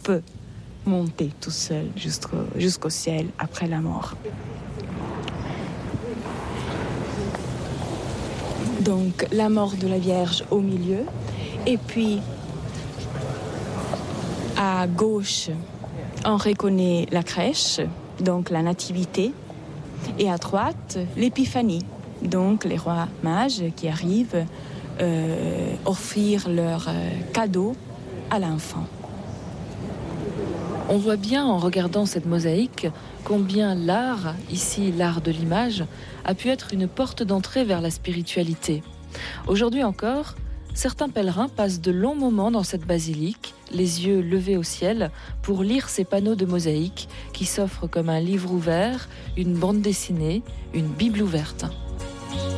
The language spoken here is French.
peut monter tout seul jusqu'au ciel après la mort. Donc la mort de la Vierge au milieu, et puis à gauche, on reconnaît la crèche, donc la nativité, et à droite, l'épiphanie, donc les rois mages qui arrivent offrir leurs cadeaux à l'enfant. On voit bien en regardant cette mosaïque combien l'art, ici l'art de l'image, a pu être une porte d'entrée vers la spiritualité. Aujourd'hui encore, certains pèlerins passent de longs moments dans cette basilique, les yeux levés au ciel, pour lire ces panneaux de mosaïque qui s'offrent comme un livre ouvert, une bande dessinée, une Bible ouverte.